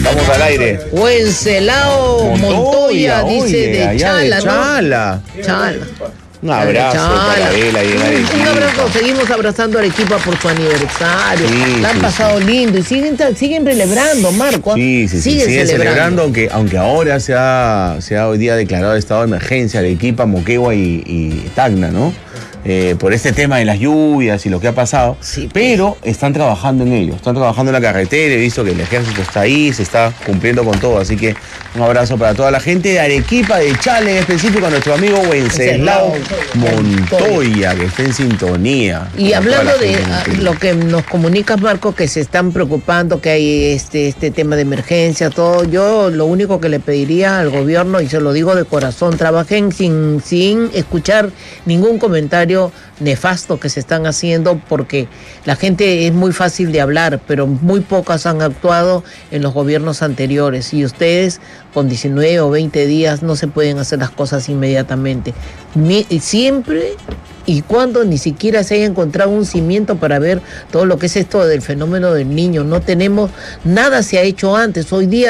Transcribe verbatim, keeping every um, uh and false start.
Estamos al aire. Wenceslao Montoya, Montoya, dice oye, de allá Chala, de ¿no? Chala. Chala. Un abrazo Chala. para él ahí en Un Arequipa. abrazo, seguimos abrazando a Arequipa por su aniversario. Sí, La han sí, pasado sí. lindo y siguen, siguen celebrando, Marco. Sí, sí, sí, siguen, siguen celebrando. celebrando, aunque, aunque ahora se ha, se ha hoy día declarado estado de emergencia Arequipa, Moquegua y, y Tacna, ¿no? Eh, por este tema de las lluvias y lo que ha pasado, Sí, pues. pero están trabajando en ello, están trabajando en la carretera, he visto que el ejército está ahí, se está cumpliendo con todo, así que un abrazo para toda la gente de Arequipa, de Chala en específico, a nuestro amigo Wenceslao Montoya, que está en sintonía. Y con hablando toda la de gente ah, increíble. lo que nos comunicas, Marco, que se están preocupando, que hay este, este tema de emergencia, todo, yo lo único que le pediría al gobierno, y se lo digo de corazón, trabajen sin, sin escuchar ningún comentario nefasto que se están haciendo, porque la gente es muy fácil de hablar, pero muy pocas han actuado en los gobiernos anteriores, y ustedes con diecinueve o veinte días no se pueden hacer las cosas inmediatamente. Ni, siempre y cuando ni siquiera se haya encontrado un cimiento para ver todo lo que es esto del fenómeno del niño. No tenemos, nada se ha hecho antes. Hoy día